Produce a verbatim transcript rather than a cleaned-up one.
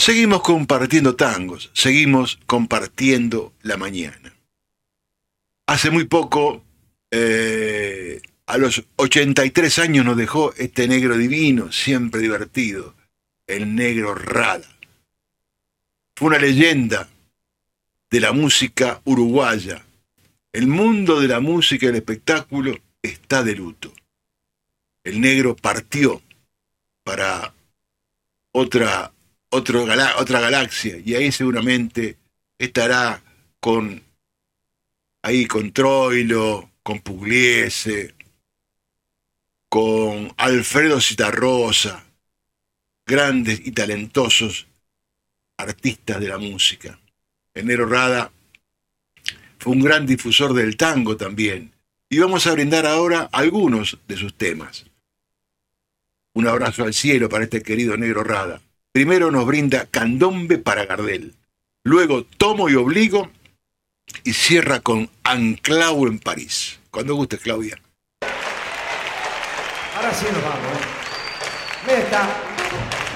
Seguimos compartiendo tangos, seguimos compartiendo la mañana. Hace muy poco, eh, a los ochenta y tres años nos dejó este negro divino, siempre divertido, el Negro Rada. Fue una leyenda de la música uruguaya. El mundo de la música y el espectáculo está de luto. El negro partió para otra, otro galá, otra galaxia y ahí seguramente estará con, ahí con Troilo, con Pugliese, con Alfredo Citarrosa, grandes y talentosos artistas de la música. El Negro Rada fue un gran difusor del tango también. Y vamos a brindar ahora algunos de sus temas. Un abrazo al cielo para este querido Negro Rada. Primero nos brinda Candombe para Gardel. Luego Tomo y Obligo. Y cierra con Anclau en París. Cuando gustes, Claudia. Ahora sí nos vamos. ¿Eh? Meta.